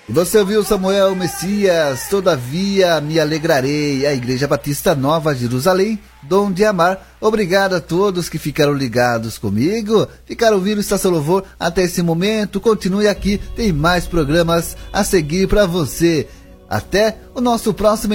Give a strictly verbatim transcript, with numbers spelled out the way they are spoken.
E você ouviu Samuel Messias, Todavia Me Alegrarei, a Igreja Batista Nova Jerusalém, Dom de Amar. Obrigado a todos que ficaram ligados comigo, ficaram ouvindo Estação Louvor até esse momento. Continue aqui, tem mais programas a seguir para você. Até o nosso próximo